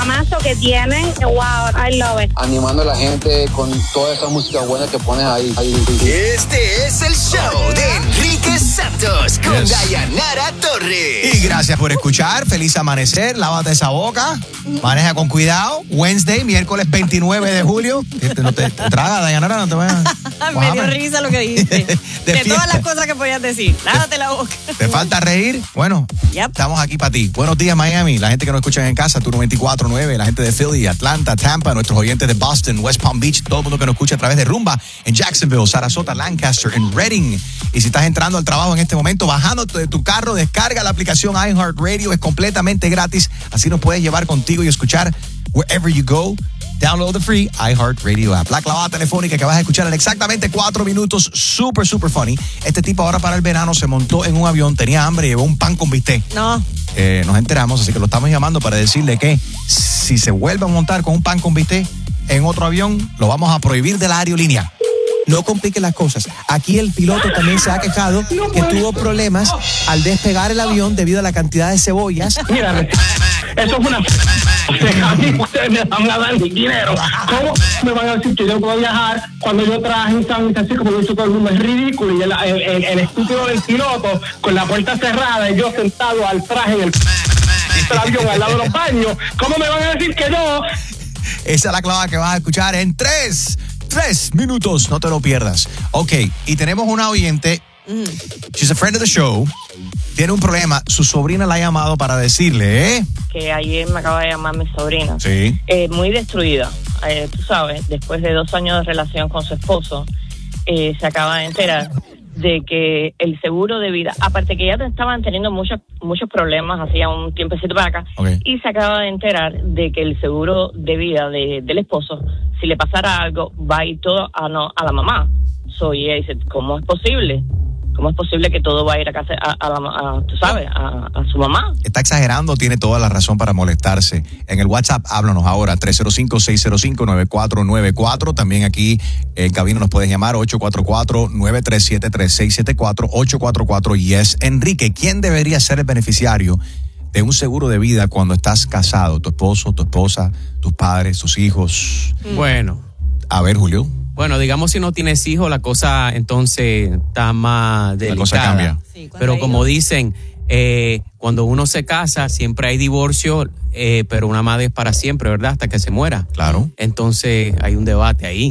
programazo que tienen, wow, I love it. Animando a la gente con toda esa música buena que pones ahí. Este es el show de Enrique Santos con Dayanara Torres. Y gracias por escuchar. Feliz amanecer. Lávate esa boca. Maneja con cuidado. Wednesday, miércoles 29 de julio. No te traga, Dayanara, no te vayas. Me dio risa lo que dijiste. De todas las cosas que podías decir. Lávate la boca. ¿Te falta reír? Bueno, estamos aquí para ti. Buenos días, Miami. La gente que nos escucha en casa, Turno 24-9. La gente de Philly, Atlanta, Tampa. Nuestros oyentes de Boston, West Palm Beach. Todo el mundo que nos escucha a través de Rumba en Jacksonville, Sarasota, Lancaster, en Redding. Y si estás entrando al trabajo en este momento, bajando de tu carro, descarga la aplicación iHeartRadio. Es completamente gratis. Así nos puedes llevar contigo y escuchar wherever you go. Download the free iHeartRadio app. La clavada telefónica que vas a escuchar en exactamente 4 minutos. Super funny. Este tipo ahora para el verano se montó en un avión, tenía hambre y llevó un pan con bistec. No. Nos enteramos, así que lo estamos llamando para decirle que si se vuelve a montar con un pan con bistec en otro avión, lo vamos a prohibir de la aerolínea. No complique las cosas. Aquí el piloto también se ha quejado que tuvo problemas al despegar el avión debido a la cantidad de cebollas. Mírame, eso es una... A mí ustedes me van a dar dinero. ¿Cómo me van a decir que yo no puedo viajar cuando yo traje un sándwich así como lo hizo todo el mundo? Es ridículo. Y el estúpido del piloto con la puerta cerrada y yo sentado al traje en el avión al lado de los baños. ¿Cómo me van a decir que no? Esa es la clavada que vas a escuchar en 3 minutos, no te lo pierdas. Ok, y tenemos una oyente, she's a friend of the show, tiene un problema, su sobrina la ha llamado para decirle, que ayer me acaba de llamar mi sobrina. Sí. Muy destruida, tú sabes, después de 2 años de relación con su esposo, se acaba de enterar de que el seguro de vida, aparte que ya estaban teniendo muchos problemas hacía un tiempecito para acá, y se acaba de enterar de que el seguro de vida del esposo, si le pasara algo, va a ir todo a la mamá. Y ella dice, ¿cómo es posible? ¿Cómo es posible que todo va a ir a casa tú sabes, a su mamá? Está exagerando, tiene toda la razón para molestarse. En el WhatsApp, háblanos ahora, 305-605-9494. También aquí en cabina nos puedes llamar, 844-937-3674, 844-YES. Enrique, ¿quién debería ser el beneficiario de un seguro de vida cuando estás casado? ¿Tu esposo, tu esposa, tus padres, tus hijos? Bueno. A ver, Julio. Bueno, digamos si no tienes hijos, la cosa entonces está más delicada. La cosa cambia. Sí, pero como dicen, cuando uno se casa siempre hay divorcio, pero una madre es para siempre, ¿verdad? Hasta que se muera. Claro. Entonces hay un debate ahí.